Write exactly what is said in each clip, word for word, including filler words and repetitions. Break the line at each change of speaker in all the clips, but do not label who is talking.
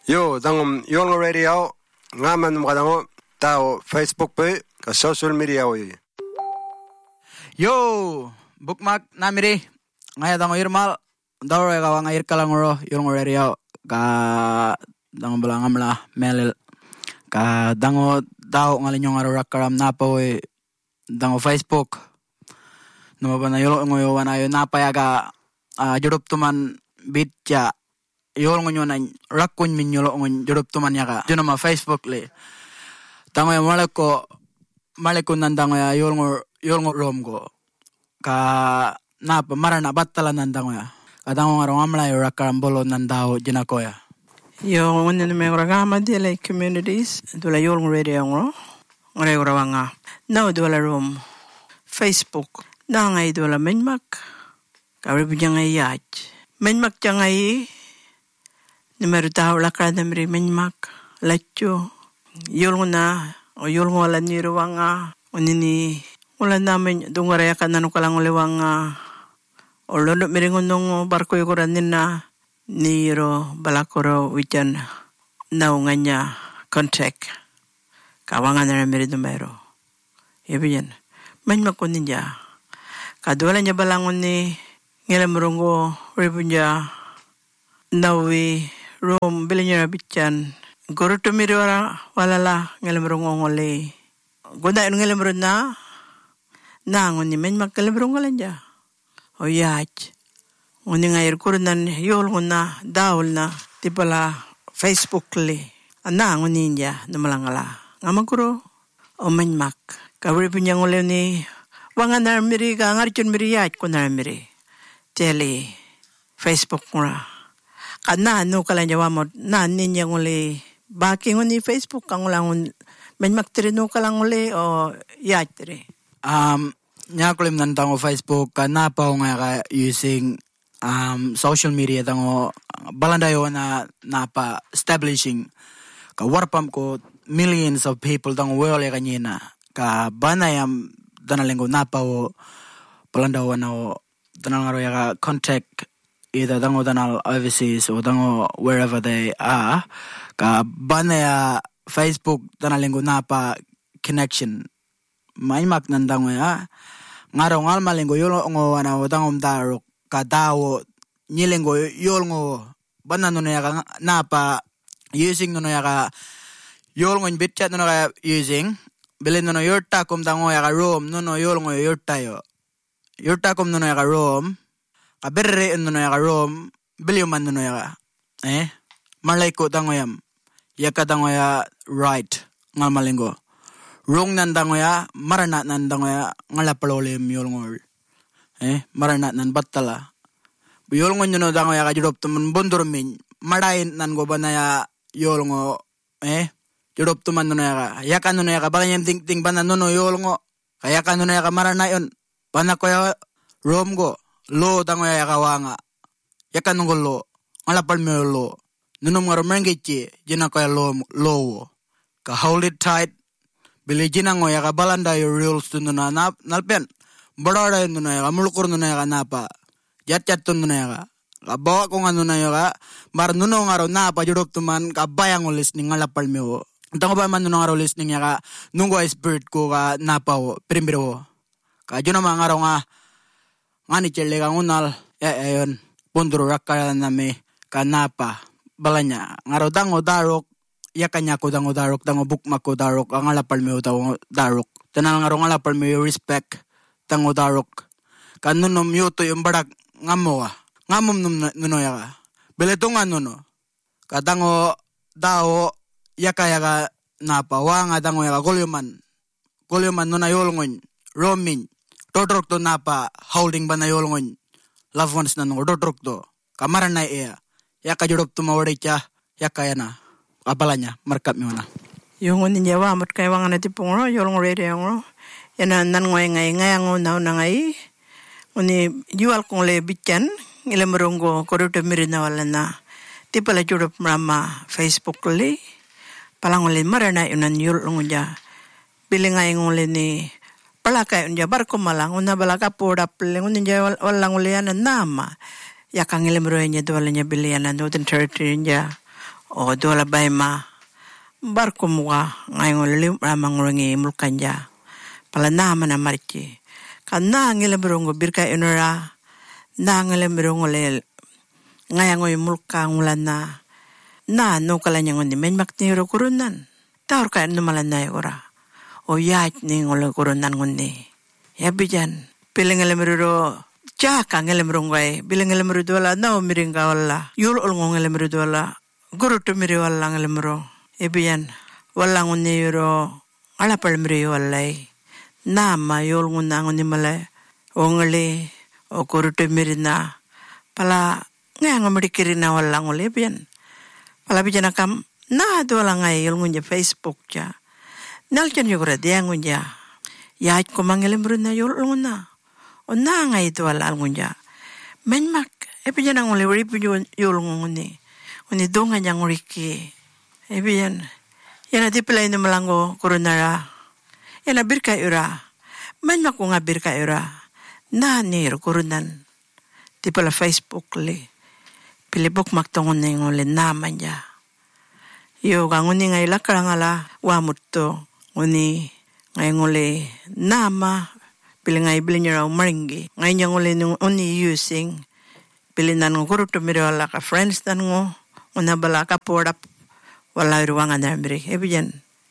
Yo, dangum yolngo radio ngaman makadango tao Facebook pe ka social media oi.
Yo, bookmark namiri ngaya dango irmal daw ka nga irkalangoro yolngo radio ka dango belangam lah melil ka dango daw ngalinyong aro rakaram napoy dango Facebook no ba na yolo ngoyo wana yo napayaga uh, jurup tuman bitja yol ngonyo na rakun min yolo ngon jurup tuman yaga juno ma Facebook le tango ya maleko maleko nandango ya yol ngo yol ngo romgo ka napa marana battala nandango ya kadango ngaro ngamla yo rakaram bolo nandao jinako ya
yo ngonen me ngama de like communities dola yol ngo radio ngo ngore ngrawanga now dola rom Facebook na ngai dola menmak ka ribjanga yach menmak jangai numero tao lakra namri menmak lacho yolngona o yolngo la ni ruwanga onini wala namin dungara ya kanano kalang lewanga o lolo miringonong barko yukuran nina niro balakoro wijan naunganya contact kawangan na namiri numero ibiyan menmak ko ninja kadwala niya balangon ni ngilamurungo ribunja nawi room bilinya bichan goro to miri wala walala ngelamrong ngole goda ngelamron na nangon ni men makelamrong lanja o yach ngoni ngair kurunan yol ngona daul na tipala Facebook le anangon ninja namalangala ngamakuro o men mak kawri punya ngole ni wangan miri ka ngarchun miri yach kunar miri tele Facebook ngora kana no kala nyawa mo na ninya ngole baki ngoni Facebook kang ulangon men maktrino kala ngole o yatre
um nyakulim nantango Facebook kana pa nga ka using um social media tango balandayo na napa establishing ka warpam ko millions of people tango world ya kanyina ka banayam danalengo napa o balandayo na danangaro ya ka contact either dango danal overseas or dango wherever they are ka banaya Facebook danalengo napa connection may mak nandango ya ngaro ngal malengo yolo ngo wana dangom daro ka dawo nilengo yol ngo banano na ka napa using no ya ka yol ngo bitchat no ka using belen no yorta kom dango ya ka room no no yol ngo yorta yo yorta kom no ya ka room kaberre no ya ka rom bilyo man no ya eh malay ko tango yam yaka tango ya right ngal malingo wrong nan tango ya marana nan tango ya ngala palole yol ngol eh marana nan battala yol ngo no tango ya ka jurop tuman bondur min marain nan go banaya yol ngo eh jurop tuman no ya ka yaka no ya ka balanyam ting ting banan no yol ngo kaya ka no ya ka marana yon banak ko ya rom go lo tango ya kawanga yakan ngo lo ngalapal me lo nunum ngaro mengeche jina ko lo lo ka hold it tight bile jina ngo ya ka balanda your rules tununa nap nalpen bodara nuna ya mulkur nuna ya napa jat jat tununa ya ka bawa ko ngano na ya ka bar nuno ngaro napa jurop tuman ka bayang listening ngalapal me o tango ba man nuno ngaro listening ya ka nunggo spirit ko ka napa o primbiro ka juna mangaro nga ngani chele ka ngunal ya ayon pundro rakala nami kanapa balanya ngaro dango darok yakanya ko dango darok dango bukmak ko darok ang alapal me daw darok tanang ngaro alapal me respect dango darok kanunom yuto yung barak ngamo ngamom num nuno ya beletong ano no kadango dao yakaya ka napa wanga dango ya golyoman golyoman no na yolngon romin Dodrok to napa holding ba na yolngon loved ones na nung dodrok to kamaran na iya yaka jurop to mawari kya yaka yana kapala niya markap mo na
yung unin niya wa mat kay wangan na tipong ro yolong rede yung ro yana nan ngoy ngay ngay ang unaw na ngay uni jual kong le bityan ilamurunggo koruto mirin na wala na tipala jurop mrama Facebook li palang uli marana yunan yolong niya bili ngay nguli ni palakay unja barko malang una balaka poda pleng unja walang ulian nama yakang ilimro niya dwala niya bilian and northern territory niya o dola bay ma barko muka ngayon lilim ramang rangi mulkanja pala nama na mariti kan na ngile berungo birka inura na ngile berungo le ngayon ngoy mulka ngulan na na no kala nyang ni men makniro kurunan taur ka no malanay ora o yat ni ngolo kurunan ngundi ya bijan piling ngile meruro Jaka ngele merungway, bilang ngele merudwala, na umiringga wala, yul ulngo ngele merudwala, guru tu miri wala ngele meru, ibian, wala nguni yuro, ala pal miri walay, nama yul nguna nguni malay, o ngeli, o guru tu miri na, pala ngaya ngamirikiri na wala nguli, ibian, pala bijan akam, na dwala ngay yul ngunya Facebook ja, naljan yugura dia ngunya, yaaj ko mangele meru na yul nguna, o na nga ito wala ngunja. Menmak, epi yan ang uli, ripi yulong nguni. Uni dunga niyang uriki. Epi yan. Yan ati pala ino malango kurunara. Yan na birka ura. Menmak ko nga birka ura. Na niro kurunan. Ti pala Facebook li. Pilibok maktongon na yung uli naman niya. Yo, kang uni nga ilakara nga la, wamut to. Uni, ngayong uli, nama, Pili nga ibili niya raw maringi. Ngayon yung uli nung uni using. Pili na nung kuro tumiri wala ka friends na nung una bala ka porap. Wala iruwangan na miri. Ebi yan.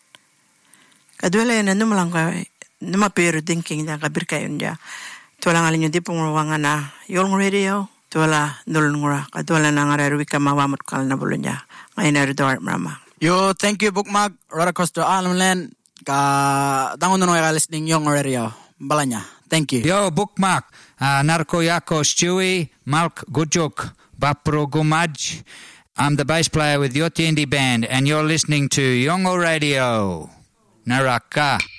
Kadwala yan na numalang ka. Numapiro thinking na kabir kayo niya. Tuwala nga linyo di pong ruwangan na. Yung radio. Tuwala nulun ngura. Kadwala na nga rarwi ka mawamot kal na bulo niya. Ngayon na ridawar mama.
Yo, thank you Bookmark. Rara Costa Alamlen. Ka tangon nung ka listening yung radio. Balanya. Thank you.
Yo, Bookmark. Uh, Narko Yako Stewie, Malk Gujuk, Bapro Gumaj. I'm the bass player with Yotiendi Band, and you're listening to Yongo Radio. Naraka.